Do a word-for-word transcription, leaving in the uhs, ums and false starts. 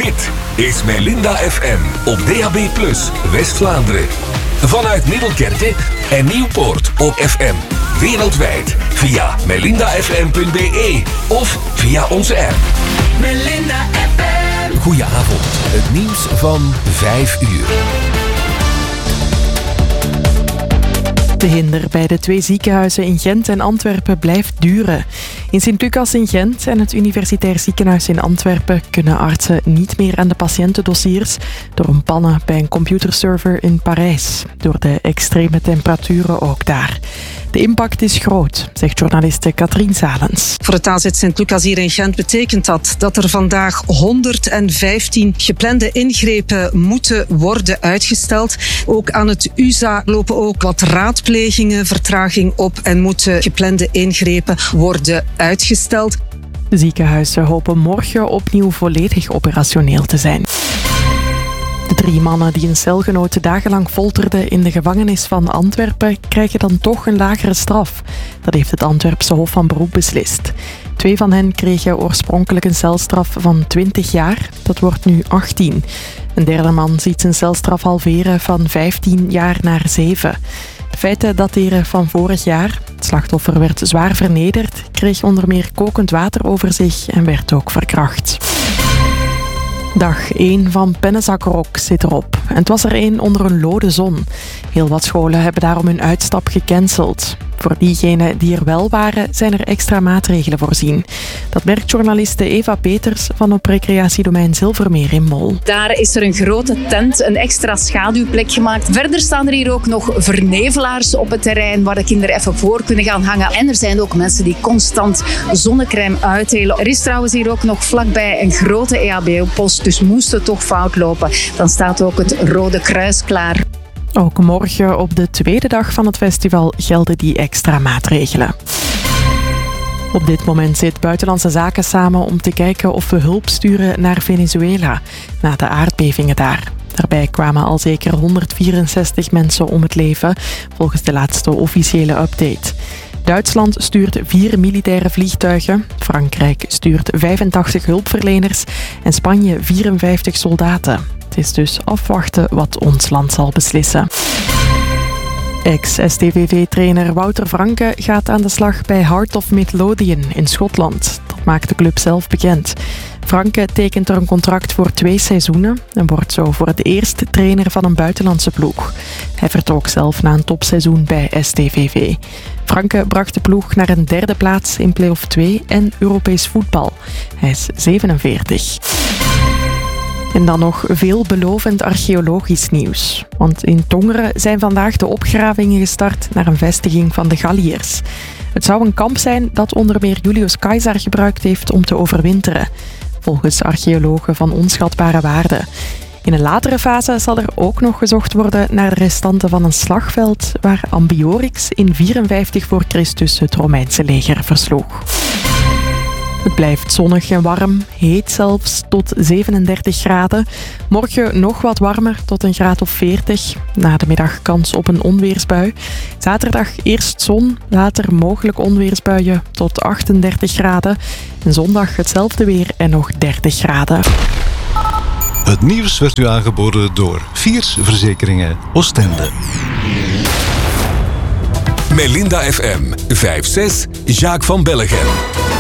Dit is Melinda F M op D A B plus, West-Vlaanderen. Vanuit Middelkerke en Nieuwpoort op F M. Wereldwijd via melinda f m punt b e of via onze app. Melinda F M. Goedenavond, het nieuws van vijf uur. De hinder bij de twee ziekenhuizen in Gent en Antwerpen blijft duren. In Sint-Lucas in Gent en het Universitair Ziekenhuis in Antwerpen kunnen artsen niet meer aan de patiëntendossiers door een pannen bij een computerserver in Parijs. Door de extreme temperaturen ook daar. De impact is groot, zegt journaliste Katrien Salens. Voor het A Z Sint-Lucas hier in Gent betekent dat dat er vandaag honderdvijftien geplande ingrepen moeten worden uitgesteld. Ook aan het U Z A lopen ook wat raadplegingen vertraging op en moeten geplande ingrepen worden uitgesteld. De ziekenhuizen hopen morgen opnieuw volledig operationeel te zijn. De drie mannen die een celgenoot dagenlang folterden in de gevangenis van Antwerpen krijgen dan toch een lagere straf. Dat heeft het Antwerpse Hof van Beroep beslist. Twee van hen kregen oorspronkelijk een celstraf van twintig jaar. Dat wordt nu achttien. Een derde man ziet zijn celstraf halveren van vijftien jaar naar zeven. De feiten dateren van vorig jaar. Het slachtoffer werd zwaar vernederd, kreeg onder meer kokend water over zich en werd ook verkracht. Dag één van Pennezakrok zit erop. En het was er één onder een lode zon. Heel wat scholen hebben daarom hun uitstap gecanceld. Voor diegenen die er wel waren, zijn er extra maatregelen voorzien. Dat merkt journaliste Eva Peters van op recreatiedomein Zilvermeer in Mol. Daar is er een grote tent, een extra schaduwplek gemaakt. Verder staan er hier ook nog vernevelaars op het terrein waar de kinderen even voor kunnen gaan hangen. En er zijn ook mensen die constant zonnecrème uitdelen. Er is trouwens hier ook nog vlakbij een grote E H B O-post, dus moest het toch fout lopen, dan staat ook het Rode Kruis klaar. Ook morgen op de tweede dag van het festival gelden die extra maatregelen. Op dit moment zit Buitenlandse Zaken samen om te kijken of we hulp sturen naar Venezuela na de aardbevingen daar. Daarbij kwamen al zeker honderdvierenzestig mensen om het leven, volgens de laatste officiële update. Duitsland stuurt vier militaire vliegtuigen, Frankrijk stuurt vijfentachtig hulpverleners en Spanje vierenvijftig soldaten. Het is dus afwachten wat ons land zal beslissen. Ex-S T V V-trainer Wouter Franke gaat aan de slag bij Heart of Midlothian in Schotland. Dat maakt de club zelf bekend. Franke tekent er een contract voor twee seizoenen en wordt zo voor het eerst trainer van een buitenlandse ploeg. Hij vertrok zelf na een topseizoen bij S T V V. Franke bracht de ploeg naar een derde plaats in play-off twee en Europees voetbal. Hij is zevenenveertig. En dan nog veelbelovend archeologisch nieuws. Want in Tongeren zijn vandaag de opgravingen gestart naar een vestiging van de Galliërs. Het zou een kamp zijn dat onder meer Julius Caesar gebruikt heeft om te overwinteren. Volgens archeologen van onschatbare waarde. In een latere fase zal er ook nog gezocht worden naar de restanten van een slagveld waar Ambiorix in vierenvijftig voor Christus het Romeinse leger versloeg. Het blijft zonnig en warm, heet zelfs tot zevenendertig graden. Morgen nog wat warmer, tot een graad of veertig. Na de middag kans op een onweersbui. Zaterdag eerst zon, later mogelijk onweersbuien tot achtendertig graden. En zondag hetzelfde weer en nog dertig graden. Het nieuws werd u aangeboden door Viers Verzekeringen Oostende. Melinda F M, vijf zes, Jacques van Bellegem.